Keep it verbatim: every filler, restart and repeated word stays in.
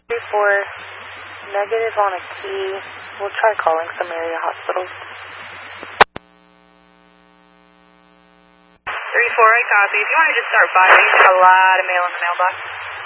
three four, negative on a key. We'll try calling some area hospitals. three four, I copy. If you want to just start by, we have a lot of mail in the mailbox.